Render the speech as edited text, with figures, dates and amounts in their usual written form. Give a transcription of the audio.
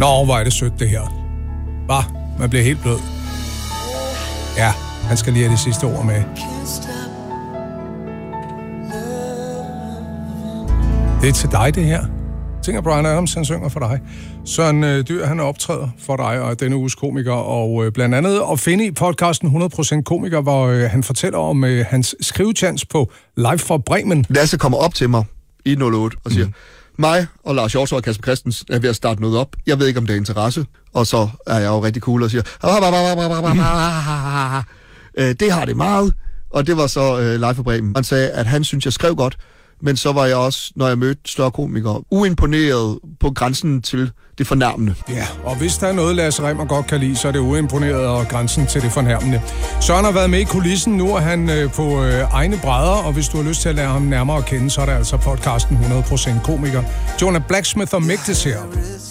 Nå, hvor er det sødt, det her. Bare, man bliver helt blød. Ja, han skal lige have det sidste ord med. Det er til dig, det her. Tænker Bryan Adams, han synger for dig. Søren Dyr, han optræder for dig og denne uges komiker, og blandt andet at finde i podcasten 100% komiker, hvor han fortæller om hans skrivechance på Live fra Bremen. Lasse kommer op til mig i 08 og siger, mig og Lars Hjortøj og Kasper Christensen er ved at starte noget op. Jeg ved ikke, om det er interesse. Og så er jeg jo rigtig cool og siger, det har det meget. Og det var så Live fra Bremen. Han sagde, at han synes, jeg skrev godt. Men så var jeg også, når jeg mødte større komikere, uimponeret på grænsen til det fornærmende. Ja, og hvis der er noget, Lasse Rimmer godt kan lide, så er det uimponeret og grænsen til det fornærmende. Søren har været med i kulissen, nu er han på egne brædder, og hvis du har lyst til at lære ham nærmere at kende, så er der altså podcasten 100% komiker. Jonah Blacksmith og Mægtes her.